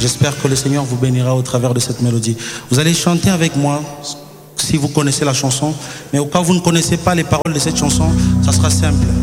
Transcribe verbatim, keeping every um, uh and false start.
J'espère que le Seigneur vous bénira au travers de cette mélodie. Vous allez chanter avec moi si vous connaissez la chanson, mais au cas où vous ne connaissez pas les paroles de cette chanson, ça sera simple.